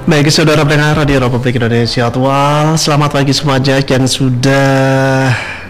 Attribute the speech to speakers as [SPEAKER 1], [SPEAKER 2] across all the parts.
[SPEAKER 1] Baik, saudara pendengar Radio Republik Indonesia Aktual, selamat pagi semuanya yang sudah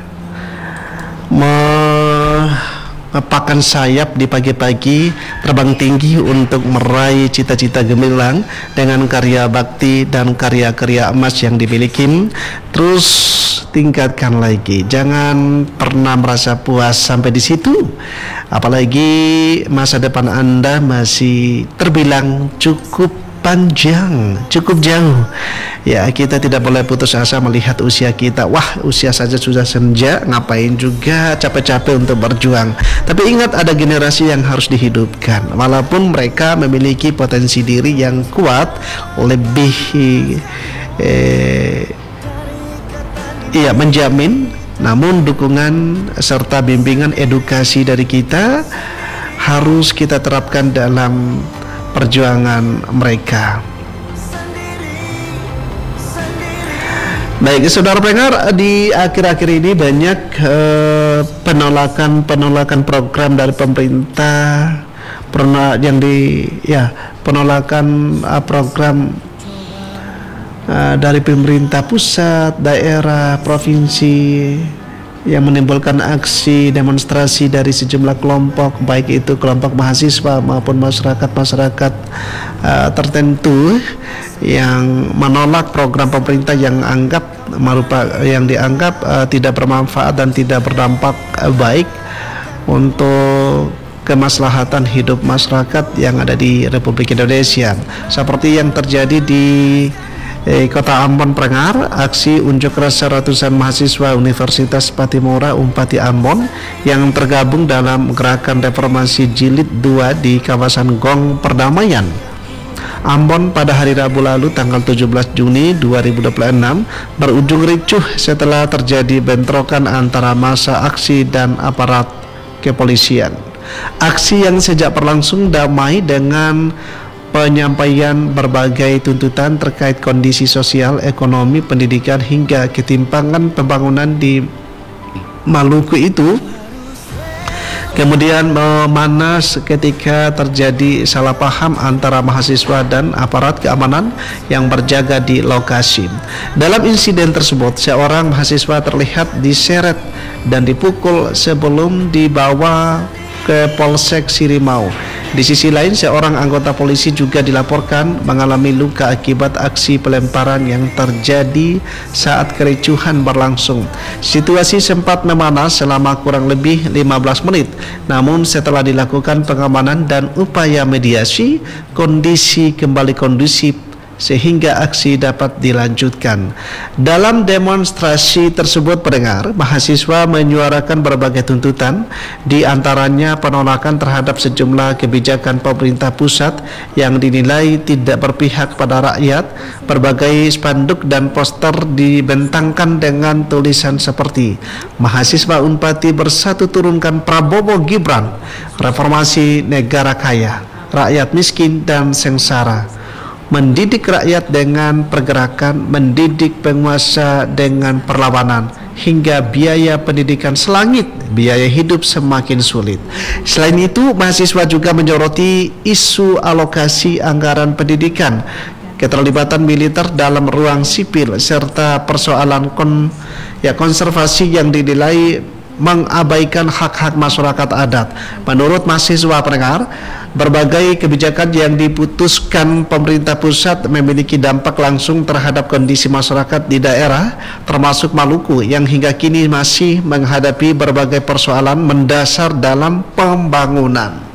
[SPEAKER 1] mengepakkan sayap di pagi-pagi, terbang tinggi untuk meraih cita-cita gemilang dengan karya bakti dan karya-karya emas yang dimiliki. Terus tingkatkan lagi, jangan pernah merasa puas sampai di situ. Apalagi masa depan Anda masih terbilang cukup panjang, cukup jauh. Ya, kita tidak boleh putus asa melihat usia kita. Wah, usia saja sudah senja, ngapain juga capek-capek untuk berjuang. Tapi ingat, ada generasi yang harus dihidupkan. Walaupun mereka memiliki potensi diri yang kuat, lebih menjamin, namun dukungan serta bimbingan edukasi dari kita harus kita terapkan dalam perjuangan mereka. Baik, saudara pendengar, di akhir-akhir ini banyak penolakan program dari pemerintah, penolakan program dari pemerintah pusat, daerah, provinsi, yang menimbulkan aksi demonstrasi dari sejumlah kelompok, baik itu kelompok mahasiswa maupun masyarakat tertentu yang menolak program pemerintah yang dianggap tidak bermanfaat dan tidak berdampak baik untuk kemaslahatan hidup masyarakat yang ada di Republik Indonesia. Seperti yang terjadi di Kota Ambon pendengar, aksi unjuk rasa ratusan mahasiswa Universitas Patimura Unpati Ambon yang tergabung dalam gerakan reformasi jilid 2 di kawasan Gong Perdamaian Ambon pada hari Rabu lalu tanggal 17 Juni 2026 berujung ricuh setelah terjadi bentrokan antara massa aksi dan aparat kepolisian. Aksi yang sejak berlangsung damai dengan penyampaian berbagai tuntutan terkait kondisi sosial, ekonomi, pendidikan hingga ketimpangan pembangunan di Maluku itu kemudian memanas ketika terjadi salah paham antara mahasiswa dan aparat keamanan yang berjaga di lokasi. Dalam insiden tersebut, seorang mahasiswa terlihat diseret dan dipukul sebelum dibawa ke Polsek Sirimau. Di sisi lain, seorang anggota polisi juga dilaporkan mengalami luka akibat aksi pelemparan yang terjadi saat kericuhan berlangsung. Situasi sempat memanas selama kurang lebih 15 menit. Namun setelah dilakukan pengamanan dan upaya mediasi, kondisi kembali kondusif sehingga aksi dapat dilanjutkan. Dalam demonstrasi tersebut pendengar, mahasiswa menyuarakan berbagai tuntutan, di antaranya penolakan terhadap sejumlah kebijakan pemerintah pusat yang dinilai tidak berpihak pada rakyat. Berbagai spanduk dan poster dibentangkan dengan tulisan seperti "Mahasiswa Unpati bersatu turunkan Prabowo Gibran, reformasi negara kaya, rakyat miskin dan sengsara, mendidik rakyat dengan pergerakan, mendidik penguasa dengan perlawanan, hingga biaya pendidikan selangit, biaya hidup semakin sulit." Selain itu, mahasiswa juga menyoroti isu alokasi anggaran pendidikan, keterlibatan militer dalam ruang sipil, serta persoalan konservasi yang dinilai mengabaikan hak-hak masyarakat adat. Menurut mahasiswa pendengar, berbagai kebijakan yang diputuskan pemerintah pusat memiliki dampak langsung terhadap kondisi masyarakat di daerah, termasuk Maluku yang hingga kini masih menghadapi berbagai persoalan mendasar dalam pembangunan.